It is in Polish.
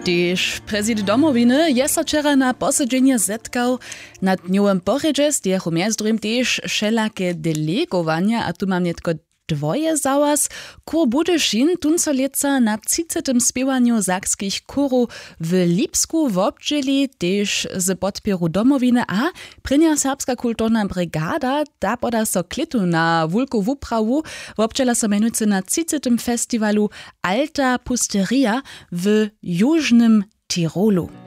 Tež prezident domowiny je so wczera na posiedzenie zetkał nad dniowym porjedźe, zdjechu między drugim tež wszelakie delegowania, a tu mam tylko dwoje załaz. Kur Budyšin tunco leca na 30. spiewaniu sakskich kurów w Lipsku w obdzieli tež z podpieru domowiny, a prynja serbska kulturna brigada da poda so klitu na wulku wuprawu w obdziela so menujcy na 30. festiwalu Alta Pusteria w Južnym Tirolu.